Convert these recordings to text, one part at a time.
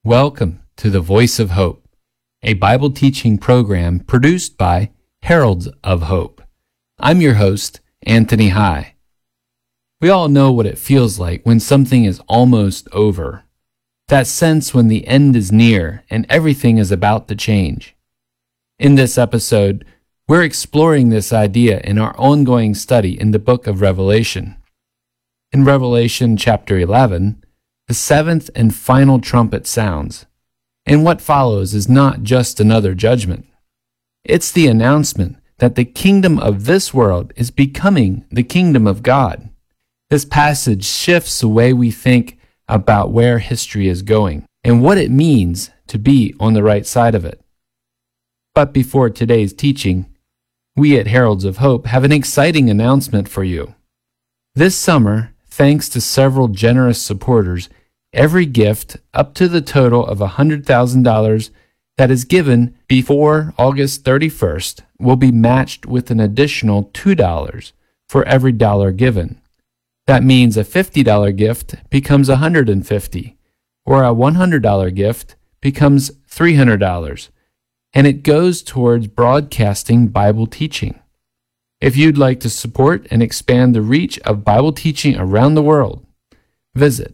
Welcome to the Voice of Hope, a Bible teaching program produced by Heralds of Hope. I'm your host, Anthony High. We all know what it feels like when something is almost over. That sense when the end is near and everything is about to change. In this episode, we're exploring this idea in our ongoing study in the book of Revelation. In Revelation chapter 11, the seventh and final trumpet sounds, and what follows is not just another judgment. It's the announcement that the kingdom of this world is becoming the kingdom of God. This passage shifts the way we think about where history is going and what it means to be on the right side of it. But before today's teaching, we at Heralds of Hope have an exciting announcement for you. This summer, thanks to several generous supporters, every gift up to the total of $100,000 that is given before August 31st will be matched with an additional $2 for every dollar given. That means a $50 gift becomes $150, or a $100 gift becomes $300, and it goes towards broadcasting Bible teaching. If you'd like to support and expand the reach of Bible teaching around the world, visit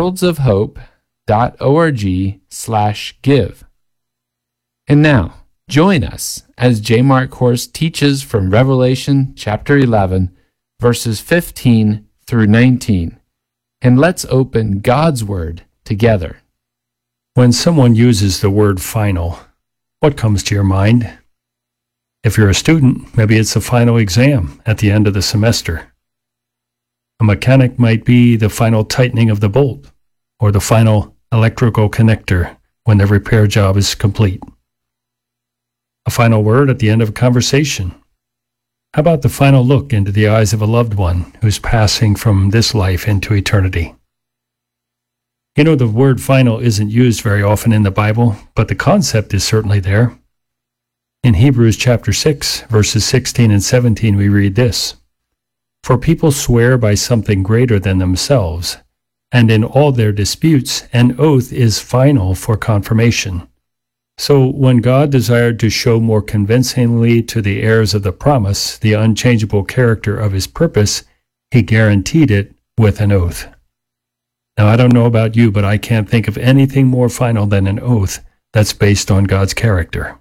heraldsofhope.org/give. And now, join us as J. Mark Horst teaches from Revelation chapter 11, verses 15 through 19. And let's open God's Word together. When someone uses the word final, what comes to your mind? If you're a student, maybe it's the final exam at the end of the semester. A mechanic might be the final tightening of the bolt, or the final electrical connector when the repair job is complete. A final word at the end of a conversation. How about the final look into the eyes of a loved one who's passing from this life into eternity? You know, the word final isn't used very often in the Bible, but the concept is certainly there. In Hebrews chapter 6, verses 16 and 17, we read this: "For people swear by something greater than themselves, and in all their disputes an oath is final for confirmation. So when God desired to show more convincingly to the heirs of the promise the unchangeable character of his purpose, he guaranteed it with an oath." Now, I don't know about you, but I can't think of anything more final than an oath that's based on God's character.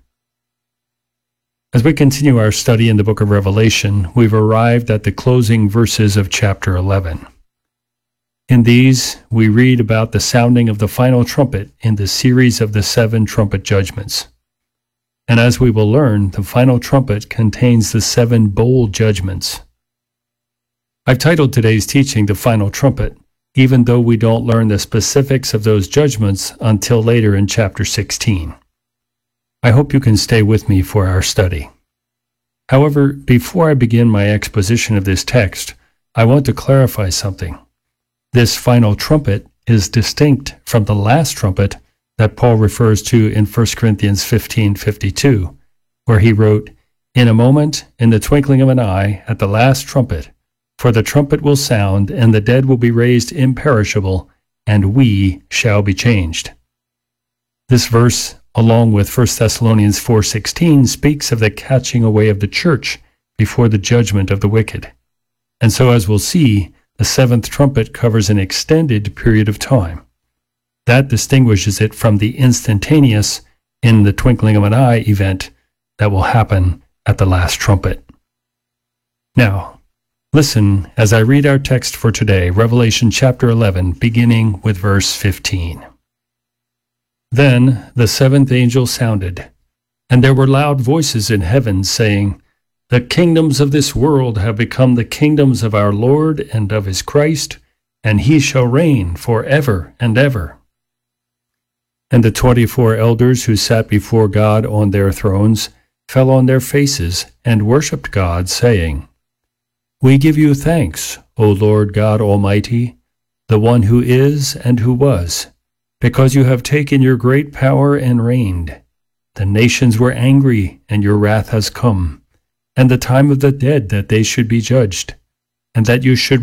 As we continue our study in the book of Revelation, we've arrived at the closing verses of chapter 11. In these, we read about the sounding of the final trumpet in the series of the 7 trumpet judgments. And as we will learn, the final trumpet contains the 7 bowl judgments. I've titled today's teaching The Final Trumpet, even though we don't learn the specifics of those judgments until later in chapter 16. I hope you can stay with me for our study. However, before I begin my exposition of this text, I want to clarify something. This final trumpet is distinct from the last trumpet that Paul refers to in 1 Corinthians 15:52, where he wrote, "In a moment, in the twinkling of an eye, at the last trumpet, for the trumpet will sound, and the dead will be raised imperishable, and we shall be changed." This verse, along with 1 Thessalonians 4:16, speaks of the catching away of the church before the judgment of the wicked. And so, as we'll see, the 7th trumpet covers an extended period of time. That distinguishes it from the instantaneous, in the twinkling of an eye event that will happen at the last trumpet. Now, listen as I read our text for today, Revelation chapter 11, beginning with verse 15. "Then the 7th angel sounded, and there were loud voices in heaven saying, 'The kingdoms of this world have become the kingdoms of our Lord and of his Christ, and he shall reign forever and ever.' And the 24 elders who sat before God on their thrones fell on their faces and worshipped God, saying, 'We give you thanks, O Lord God Almighty, the one who is and who was, because you have taken your great power and reigned. The nations were angry, and your wrath has come, and the time of the dead that they should be judged, and that you should